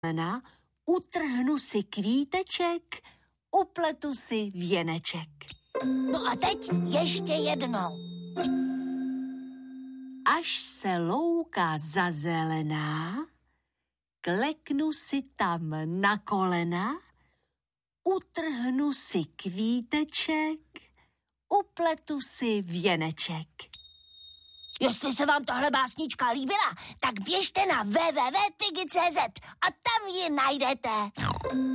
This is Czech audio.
utrhnu si kvíteček, upletu si věneček. No a teď ještě jednou. Až se louka zazelená, kleknu si tam na kolena, utrhnu si kvíteček, upletu si věneček. Jestli se vám tohle básnička líbila, tak běžte na www.pigi.cz a tam ji najdete.